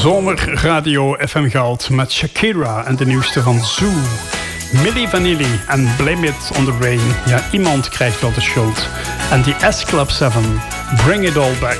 Zomerradio FM Goud met Shakira en de nieuwste van Zoo. Milli Vanilli en Blame It on the Rain. Ja, iemand krijgt wel de schuld. En die S Club 7, Bring It All Back.